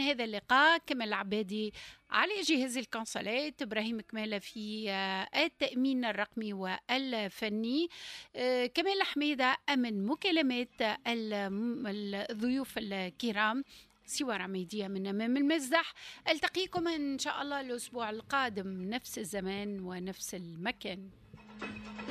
هذا اللقاء كمال العبادي على جهاز الكونسولات، إبراهيم كمالة في التأمين الرقمي والفني، كمال حميدة أمن مكالمات الضيوف الكرام، سوار عميدية من أمام المزح. ألتقيكم إن شاء الله الأسبوع القادم نفس الزمان ونفس المكان.